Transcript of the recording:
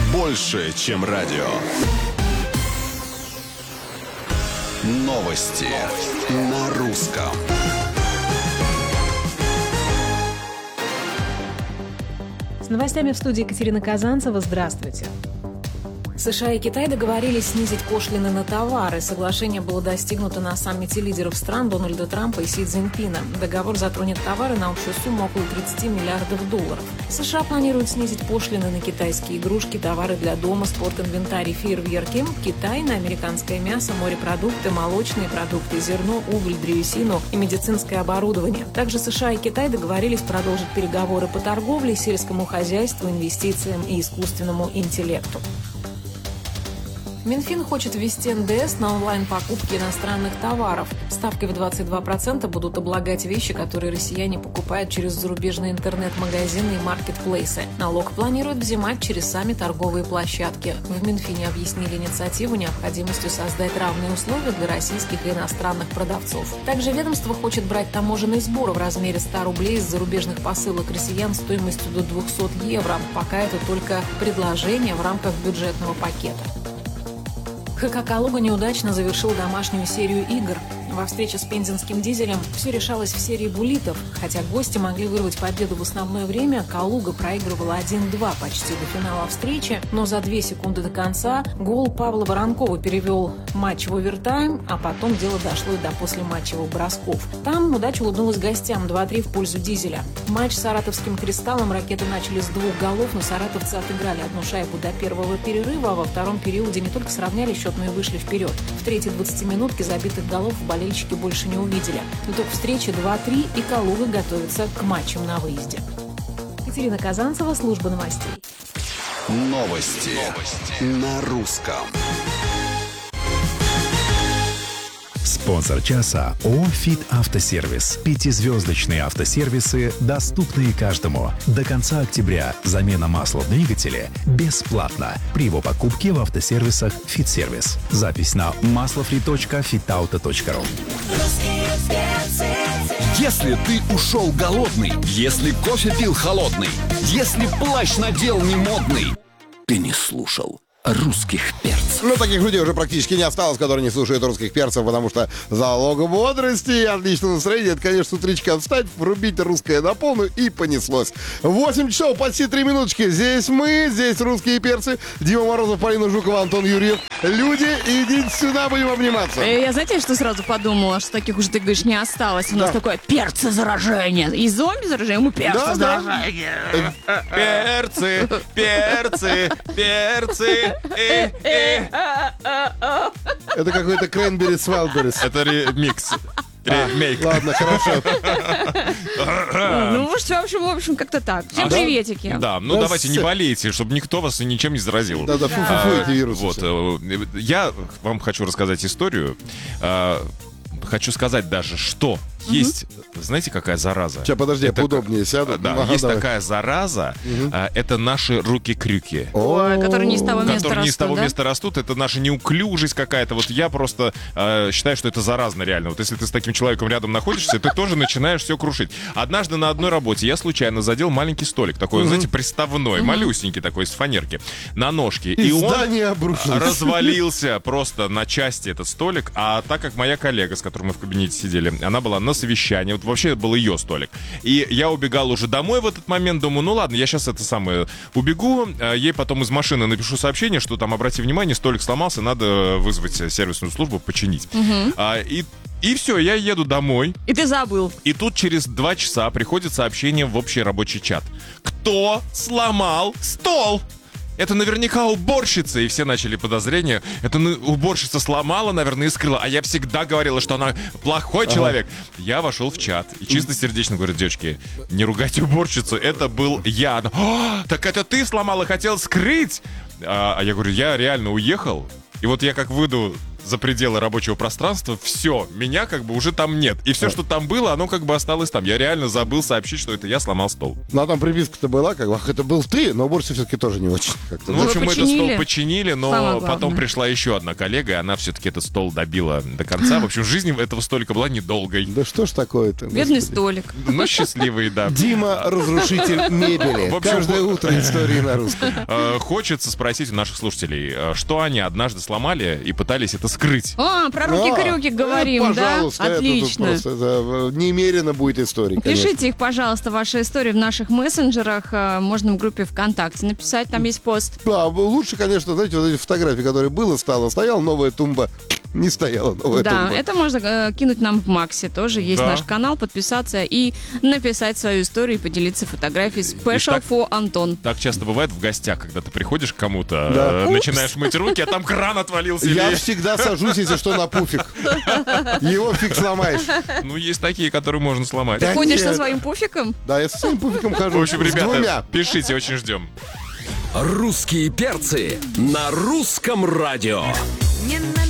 больше, чем радио. Новости на русском. С новостями в студии Екатерина Казанцева. Здравствуйте. США и Китай договорились снизить пошлины на товары. Соглашение было достигнуто на саммите лидеров стран Дональда Трампа и Си Цзиньпина. Договор затронет товары на общую сумму около 30 миллиардов долларов. США планируют снизить пошлины на китайские игрушки, товары для дома, спортинвентарь и фейерверки. Китай на американское мясо, морепродукты, молочные продукты, зерно, уголь, древесину и медицинское оборудование. Также США и Китай договорились продолжить переговоры по торговле, сельскому хозяйству, инвестициям и искусственному интеллекту. Минфин хочет ввести НДС на онлайн-покупки иностранных товаров. Ставкой в 22% будут облагать вещи, которые россияне покупают через зарубежные интернет-магазины и маркетплейсы. Налог планируют взимать через сами торговые площадки. В Минфине объяснили инициативу необходимостью создать равные условия для российских и иностранных продавцов. Также ведомство хочет брать таможенный сбор в размере 100 рублей из зарубежных посылок россиян стоимостью до 200 евро. Пока это только предложение в рамках бюджетного пакета. ХК «Калуга» неудачно завершил домашнюю серию игр. Во встрече с пензенским «Дизелем» все решалось в серии буллитов. Хотя гости могли вырвать победу в основное время, «Калуга» проигрывала 1-2 почти до финала встречи, но за 2 секунды до конца гол Павла Воронкова перевел матч в овертайм, а потом дело дошло и до послематчевых бросков. Там удача улыбнулась гостям 2-3 в пользу «Дизеля». Матч с саратовским «Кристаллом» ракеты начали с 2 голов, но саратовцы отыграли одну шайбу до первого перерыва, а во втором периоде не только сравняли счет, но и вышли вперед. В третьей 20-минутке забитых голов болельщики больше не увидели. Итог встречи 2-3, и «Калуга» готовится к матчам на выезде. Екатерина Казанцева, служба новостей. Новости на русском. Спонсор часа ООО «ФИТ Автосервис». 5-звездочные автосервисы, доступные каждому. До конца октября замена масла в двигателе бесплатна при его покупке в автосервисах «ФИТ Сервис». Запись на maslofree.fitauto.ru. Если ты ушел голодный, если кофе пил холодный, если плащ надел не модный, ты не слушал русских перцев. Ну, таких людей уже практически не осталось, которые не слушают русских перцев, потому что залог бодрости и отличного настроения — это, конечно, с утречка встать, врубить русское на полную, и понеслось. 8 часов, почти 3 минуточки. Здесь мы, здесь русские перцы. Дима Морозов, Полина Жукова, Антон Юрьев. Люди, идите сюда, будем обниматься. Я, знаете, что сразу подумала, что таких уже, ты говоришь, не осталось. У нас такое перцы-заражение. И зомби-заражение, мы перцы-заражение. Перцы, перцы, перцы. Это какой-то Кренберис Вайлдберрис. Это ремикс. Ремейк. Ладно, хорошо. Ну, может, в общем, как-то так. Всем приветики. Да, ну давайте не болейте, чтобы никто вас ничем не заразил. Да, фу-фу-фу, эти вирусы. Вот, я вам хочу рассказать историю. Хочу сказать даже, что есть, знаете, какая зараза? Сейчас, подожди, я поудобнее сяду. Да, есть такая зараза, это наши руки-крюки. Ой, которые не с того места которые растут, не с того да? места растут, это наша неуклюжесть какая-то. Вот я просто считаю, что это заразно реально. Вот если ты с таким человеком рядом находишься, ты тоже начинаешь все крушить. Однажды на одной работе я случайно задел маленький столик, такой, знаете, приставной, малюсенький такой, из фанерки, на ножке. И он развалился просто на части, этот столик. А так как моя коллега, с которой мы в кабинете сидели, она была на совещании, вот вообще был ее столик. И я убегал уже домой в этот момент, думаю, ну ладно, я сейчас это самое убегу, ей потом из машины напишу сообщение, что там, обрати внимание, столик сломался, надо вызвать сервисную службу, починить. И все, я еду домой. И ты забыл. И тут через 2 часа приходит сообщение в общий рабочий чат. Кто сломал стол? Это наверняка уборщица, и все начали подозрения. Это уборщица сломала, наверное, и скрыла. А я всегда говорила, что она плохой человек. Я вошел в чат и чистосердечно говорю: девочки, не ругайте уборщицу, это был я. Она: так это ты сломал и хотел скрыть? А я говорю: я реально уехал. И вот я как выйду за пределы рабочего пространства, все, меня как бы уже там нет. И все, что там было, оно как бы осталось там. Я реально забыл сообщить, что это я сломал стол. Ну, а там приписка-то была, как бы, ах, это был ты, но уборщица все-таки тоже не очень. Как-то. Ну, в общем, мы этот стол починили, Самое но главное. потом пришла еще одна коллега, и она все-таки этот стол добила до конца. В общем, жизнь этого столика была недолгой. Да что ж такое-то? Бедный господи. столик. Но счастливый, да. Дима, разрушитель мебели. В общем, Каждое утро истории на русском. Хочется спросить у наших слушателей, что они однажды сломали и пытались это скрыть. Про руки-крюки говорим, да? Пожалуйста, это тут Отлично. просто, это немерено будет история, конечно. Пишите их, пожалуйста, ваши истории в наших мессенджерах. Можно в группе ВКонтакте написать, там есть пост. Да, лучше, конечно, знаете, вот эти фотографии, которые было, стало, стояла новая тумба, не стояла новая Да, тумба. это можно кинуть нам в Максе. Тоже есть Да. наш канал, подписаться и написать свою историю и поделиться фотографией. Special так- for Антон. Так часто бывает в гостях, когда ты приходишь к кому-то, Да. начинаешь мыть руки, а там кран отвалился. Я или- всегда сажусь, если что, на пуфик. Его фиг сломаешь. Ну, есть такие, которые можно сломать. Да Ходишь нет. со своим пуфиком? Да, я со своим пуфиком хожу. В общем, с двумя. ребята, пишите, очень ждем. Русские перцы на русском радио. Не надо